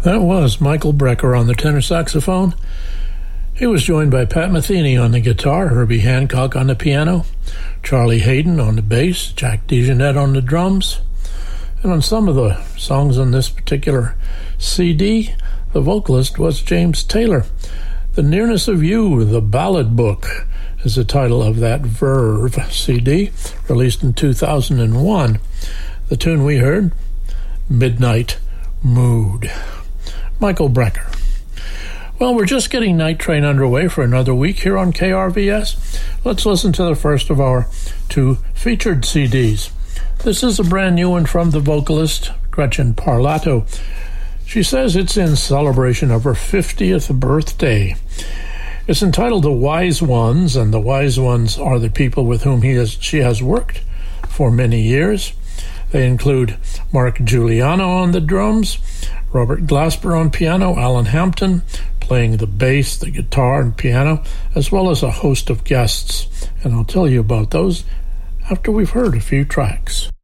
That was Michael Brecker on the tenor saxophone. He was joined by Pat Metheny on the guitar, Herbie Hancock on the piano, Charlie Hayden on the bass, Jack DeJohnette on the drums. And on some of the songs on this particular CD, the vocalist was James Taylor. The Nearness of You, the Ballad Book, is the title of that Verve CD, released in 2001. The tune we heard, Midnight Mood. Michael Brecker. Well, we're just getting Night Train underway for another week here on KRVS. Let's listen to the first of our two featured CDs. This is a brand new one from the vocalist Gretchen Parlato. She says it's in celebration of her 50th birthday. It's entitled The Wise Ones, and the Wise Ones are the people with whom she has worked for many years. They include Mark Giuliano on the drums, Robert Glasper on piano, Alan Hampton playing the bass, the guitar, and piano, as well as a host of guests. And I'll tell you about those after we've heard a few tracks.